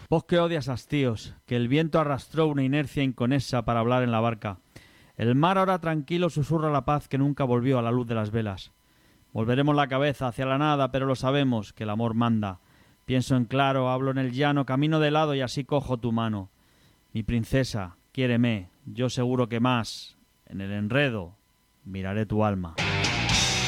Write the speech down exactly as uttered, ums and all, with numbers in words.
Vos que odias hastíos, que el viento arrastró una inercia inconesa para hablar en la barca. El mar ahora tranquilo susurra la paz que nunca volvió a la luz de las velas. Volveremos la cabeza hacia la nada, pero lo sabemos, que el amor manda. Pienso en claro, hablo en el llano, camino de lado y así cojo tu mano. Mi princesa, quiéreme, yo seguro que más, en el enredo, miraré tu alma.